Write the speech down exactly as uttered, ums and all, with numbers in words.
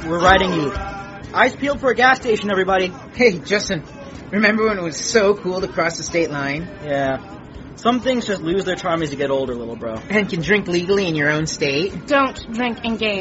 We're riding you. Eyes peeled for a gas station, everybody. Hey, Justin, remember when it was so cool to cross the state line? Yeah. Some things just lose their charm as you get older, little bro. And can drink legally in your own state? Don't drink and game.